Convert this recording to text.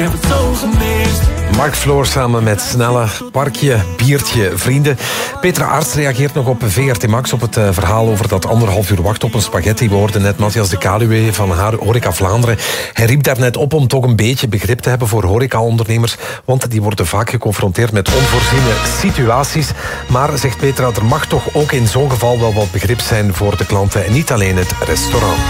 heb het zo gemist. Mark Floor samen met Snelle, Parkje, Biertje, Vrienden. Petra Arts reageert nog op VRT Max op het verhaal over dat 1,5 uur wachten op een spaghetti. We hoorden net Matthias de Kaluwe van Horeca Vlaanderen. Hij riep daar net op om toch een beetje begrip te hebben voor horecaondernemers, want die worden vaak geconfronteerd met onvoorziene situaties. Maar, zegt Petra, er mag toch ook in zo'n geval wel wat begrip zijn voor de klanten en niet alleen het restaurant.